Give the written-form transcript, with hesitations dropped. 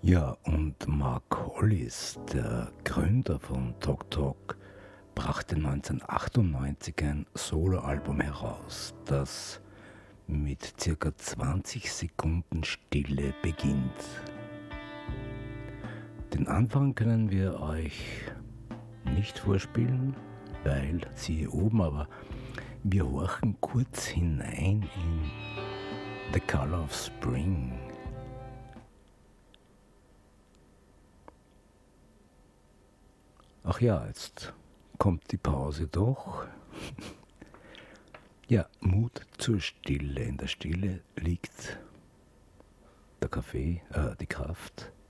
Ja, und Mark Hollis, der Gründer von Tok Tok, brachte 1998 ein Soloalbum heraus, das mit circa 20 Sekunden Stille beginnt. Den Anfang können wir euch nicht vorspielen, weil siehe oben, aber wir horchen kurz hinein in The Color of Spring. Ach ja, jetzt kommt die Pause doch. Ja, Mut zur Stille. In der Stille liegt der Kaffee, die Kraft.